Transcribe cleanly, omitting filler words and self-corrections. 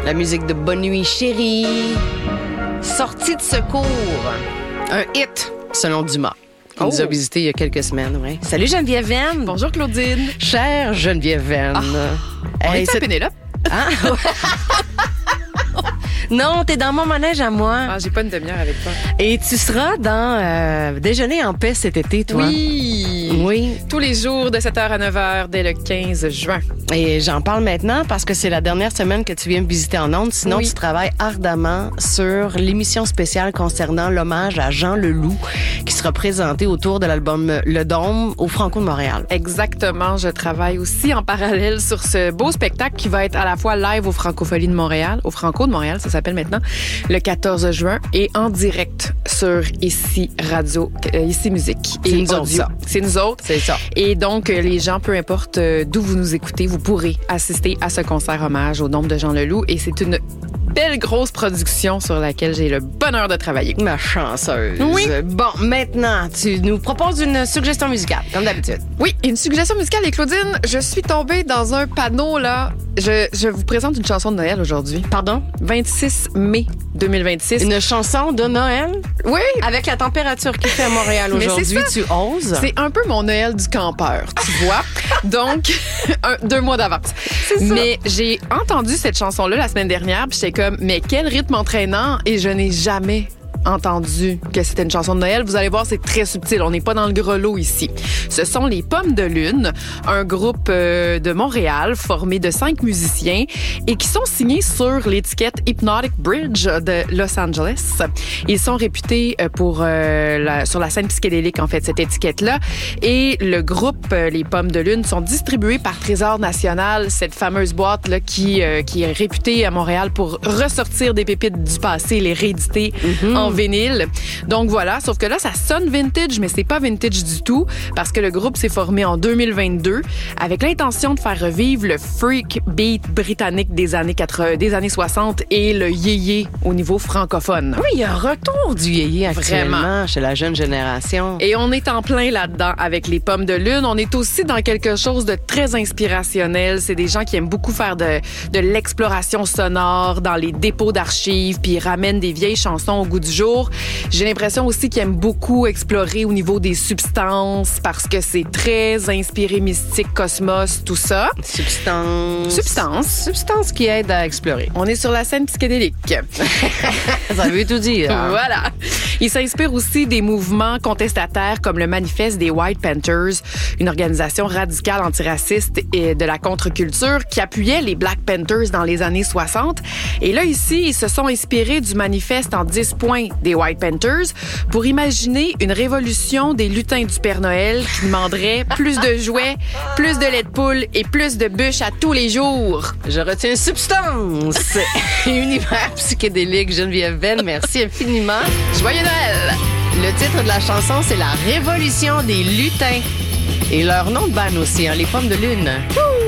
La musique de Bonne Nuit Chérie. Sortie de secours. Un hit, selon Dumas. Qui nous a visité il y a quelques semaines, ouais. Salut Geneviève Venn. Bonjour Claudine. Chère Geneviève Venn. On est à Pénélope. Hein? Non, t'es dans mon manège à moi. Ah, j'ai pas une demi-heure avec toi. Et tu seras dans Déjeuner en paix cet été, toi. Oui. Tous les jours de 7h à 9h dès le 15 juin. Et j'en parle maintenant parce que c'est la dernière semaine que tu viens me visiter en ondes. Sinon, tu travailles ardemment sur l'émission spéciale concernant l'hommage à Jean Leloup qui sera présenté autour de l'album Le Dôme au Franco de Montréal. Exactement. Je travaille aussi en parallèle sur ce beau spectacle qui va être à la fois live au Francophonie de Montréal, au Franco de Montréal, ça s'appelle maintenant, le 14 juin et en direct sur Ici Radio, Ici Musique. C'est nous autres, ça. C'est nous autres. C'est ça. Et donc, les gens, peu importe d'où vous nous écoutez, vous pourrez assister à ce concert hommage au Dôme de Jean Leloup. Et c'est une belle grosse production sur laquelle j'ai le bonheur de travailler. Ma chanceuse. Oui. Bon, maintenant, tu nous proposes une suggestion musicale, comme d'habitude. Oui, une suggestion musicale. Et Claudine, je suis tombée dans un panneau, là. Je vous présente une chanson de Noël aujourd'hui. Pardon? 26 mai 2026. Une chanson de Noël? Oui. Avec la température qu'il fait à Montréal Mais aujourd'hui, c'est tu oses? C'est un peu mon Noël du campeur, tu vois. Donc, 2 mois d'avance. C'est ça. Mais j'ai entendu cette chanson-là la semaine dernière, puis j'étais comme, mais quel rythme entraînant, et je n'ai jamais entendu que c'était une chanson de Noël. Vous allez voir, c'est très subtil. On n'est pas dans le grelot ici. Ce sont les Pommes de Lune, un groupe de Montréal formé de 5 musiciens et qui sont signés sur l'étiquette Hypnotic Bridge de Los Angeles. Ils sont réputés pour sur la scène psychédélique, en fait, cette étiquette-là. Et le groupe Les Pommes de Lune sont distribués par Trésor National, cette fameuse boîte là qui est réputée à Montréal pour ressortir des pépites du passé, les rééditer en vinyle. Donc voilà, sauf que là, ça sonne vintage, mais c'est pas vintage du tout parce que le groupe s'est formé en 2022 avec l'intention de faire revivre le freak beat britannique des années 60 et le yéyé au niveau francophone. Oui, il y a un retour du yéyé actuellement. Vraiment, chez la jeune génération. Et on est en plein là-dedans avec les Pommes de Lune. On est aussi dans quelque chose de très inspirationnel. C'est des gens qui aiment beaucoup faire de l'exploration sonore dans les dépôts d'archives, puis ils ramènent des vieilles chansons au goût du jour. J'ai l'impression aussi qu'ils aiment beaucoup explorer au niveau des substances parce que c'est très inspiré mystique, cosmos, tout ça. Substance qui aide à explorer. On est sur la scène psychédélique. Ça veut tout dire. Hein? Voilà. Il s'inspire aussi des mouvements contestataires comme le manifeste des White Panthers, une organisation radicale antiraciste et de la contre-culture qui appuyait les Black Panthers dans les années 60. Et là, ici, ils se sont inspirés du manifeste en 10 points des White Panthers pour imaginer une révolution des lutins du Père Noël qui demanderait plus de jouets, plus de lait de poule et plus de bûches à tous les jours. Je retiens substance. Univers psychédélique, Geneviève Venn, merci infiniment. Joyeux Noël! Le titre de la chanson, c'est La Révolution des lutins. Et leur nom de band aussi, hein, les Pommes de Lune. Ouh!